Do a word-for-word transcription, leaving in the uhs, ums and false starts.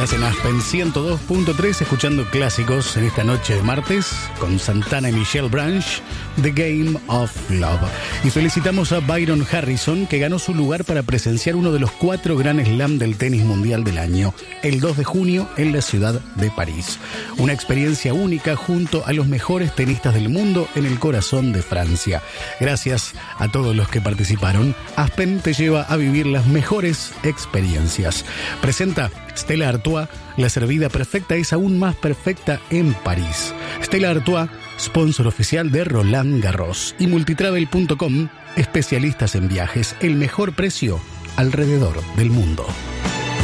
Estás en Aspen ciento dos punto tres escuchando clásicos en esta noche de martes con Santana y Michelle Branch, The Game of Love. Y felicitamos a Byron Harrison, que ganó su lugar para presenciar uno de los cuatro Grand Slam del tenis mundial del año, el dos de junio en la ciudad de París. Una experiencia única junto a los mejores tenistas del mundo en el corazón de Francia. Gracias a todos los que participaron. Aspen te lleva a vivir las mejores experiencias. Presenta Stella Artois, la servida perfecta es aún más perfecta en París. Stella Artois, sponsor oficial de Roland Garros. Y multitravel punto com, especialistas en viajes, el mejor precio alrededor del mundo.